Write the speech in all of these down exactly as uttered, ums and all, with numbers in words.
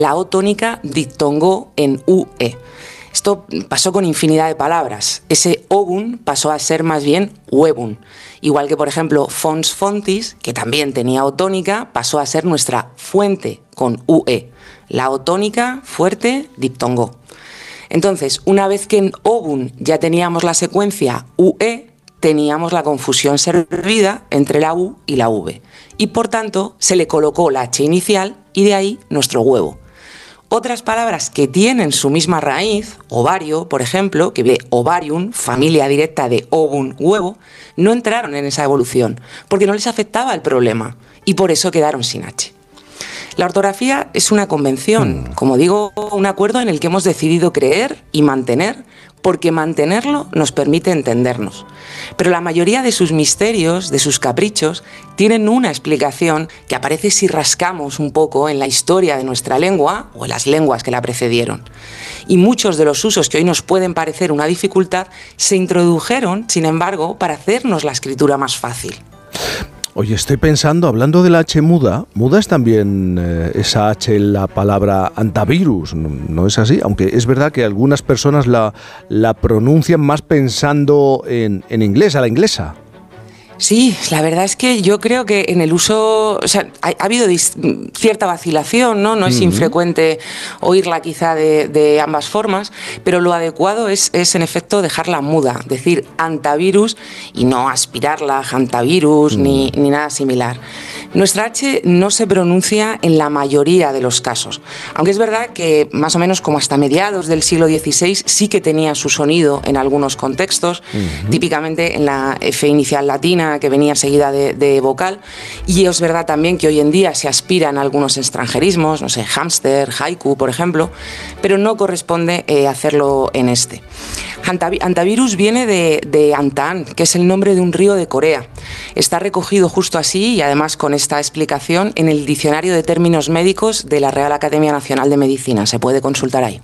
la O tónica diptongó en U E. Esto pasó con infinidad de palabras. Ese ovum pasó a ser más bien huevum. Igual que, por ejemplo, fons fontis, que también tenía O tónica, pasó a ser nuestra fuente con U E. La O tónica, fuerte, diptongó. Entonces, una vez que en ovum ya teníamos la secuencia U E, teníamos la confusión servida entre la U y la V. Y por tanto, se le colocó la H inicial y de ahí nuestro huevo. Otras palabras que tienen su misma raíz, ovario, por ejemplo, que viene ovarium, familia directa de ovum, huevo, no entraron en esa evolución, porque no les afectaba el problema, y por eso quedaron sin H. La ortografía es una convención, como digo, un acuerdo en el que hemos decidido creer y mantener, porque mantenerlo nos permite entendernos. Pero la mayoría de sus misterios, de sus caprichos, tienen una explicación que aparece si rascamos un poco en la historia de nuestra lengua o en las lenguas que la precedieron. Y muchos de los usos que hoy nos pueden parecer una dificultad se introdujeron, sin embargo, para hacernos la escritura más fácil. Oye, estoy pensando, hablando de la H muda, muda es también eh, esa H en la palabra antivirus, ¿no, no es así? Aunque es verdad que algunas personas la, la pronuncian más pensando en, en inglés, a la inglesa. Sí, la verdad es que yo creo que en el uso, o sea, ha, ha habido dis, cierta vacilación, ¿no? No es uh-huh. infrecuente oírla quizá de, de ambas formas, pero lo adecuado es, es en efecto dejarla muda, decir antivirus y no aspirarla antivirus uh-huh. ni, ni nada similar. Nuestra H no se pronuncia en la mayoría de los casos, aunque es verdad que más o menos como hasta mediados del siglo dieciséis sí que tenía su sonido en algunos contextos, uh-huh. típicamente en la F inicial latina que venía seguida de, de vocal, y es verdad también que hoy en día se aspiran a algunos extranjerismos, no sé, hámster, haiku, por ejemplo, pero no corresponde eh, hacerlo en este. Antivirus viene de, de Antaan, que es el nombre de un río de Corea. Está recogido justo así y además con esta explicación en el Diccionario de Términos Médicos de la Real Academia Nacional de Medicina. Se puede consultar ahí.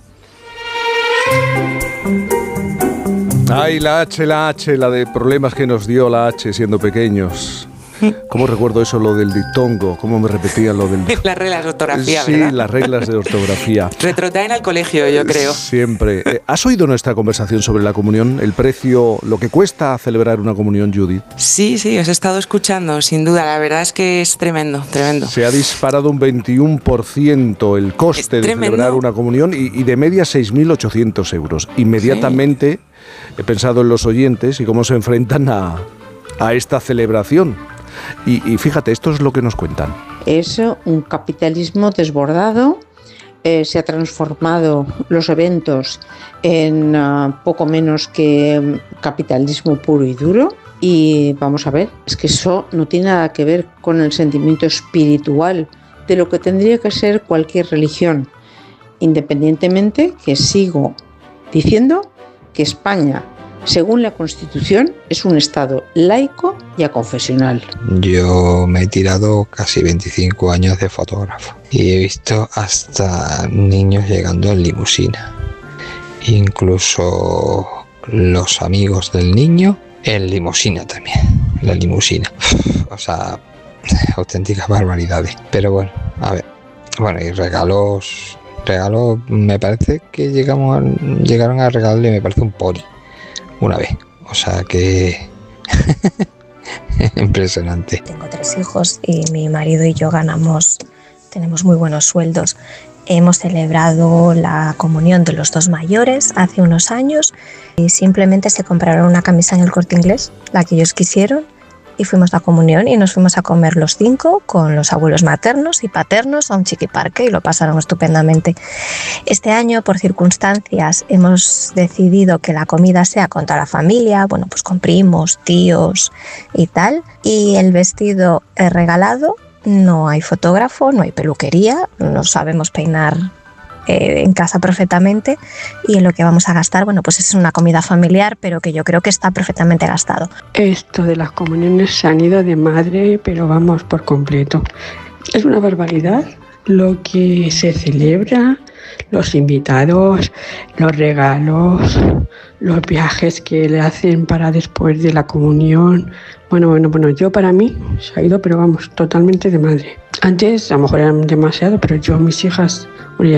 Ay, la H, la H, la de problemas que nos dio la H siendo pequeños. ¿Cómo recuerdo eso, lo del diptongo? ¿Cómo me repetían lo del...? Las reglas de ortografía, sí, ¿verdad? Sí, las reglas de ortografía. Retrotraen al colegio, yo creo. Siempre. ¿Has oído nuestra conversación sobre la comunión? El precio, lo que cuesta celebrar una comunión, Judith. Sí, sí, os he estado escuchando, sin duda. La verdad es que es tremendo, tremendo. Se ha disparado un veintiuno por ciento el coste de celebrar una comunión y, y de media seis mil ochocientos euros. Inmediatamente sí. He pensado en los oyentes y cómo se enfrentan a, a esta celebración. Y, y fíjate, esto es lo que nos cuentan. Es un capitalismo desbordado, eh, se ha transformado los eventos en uh, poco menos que capitalismo puro y duro. Y vamos a ver, es que eso no tiene nada que ver con el sentimiento espiritual de lo que tendría que ser cualquier religión, independientemente que sigo diciendo que España, según la Constitución, es un Estado laico y aconfesional. Yo me he tirado casi veinticinco años de fotógrafo y he visto hasta niños llegando en limusina. Incluso los amigos del niño en limusina también, la limusina. O sea, auténticas barbaridades. Pero bueno, a ver, bueno, y regalos, regalos, me parece que llegamos a, llegaron a regalarle, me parece un pony. Una vez, o sea que impresionante. Tengo tres hijos y mi marido y yo ganamos, tenemos muy buenos sueldos. Hemos celebrado la comunión de los dos mayores hace unos años y simplemente se compraron una camisa en el Corte Inglés, la que ellos quisieron, y fuimos a comunión y nos fuimos a comer los cinco con los abuelos maternos y paternos a un chiquiparque y lo pasaron estupendamente. Este año, por circunstancias, hemos decidido que la comida sea con toda la familia, bueno, pues con primos, tíos y tal, y el vestido regalado, no hay fotógrafo, no hay peluquería, no sabemos peinar Eh, en casa perfectamente, y en lo que vamos a gastar, bueno, pues es una comida familiar, pero que yo creo que está perfectamente gastado. Esto de las comuniones se han ido de madre, pero vamos, por completo. Es una barbaridad lo que se celebra, los invitados, los regalos, los viajes que le hacen para después de la comunión. Bueno, bueno, bueno, yo para mí se ha ido, pero vamos, totalmente de madre. Antes a lo mejor eran demasiado, pero yo mis hijas, bueno,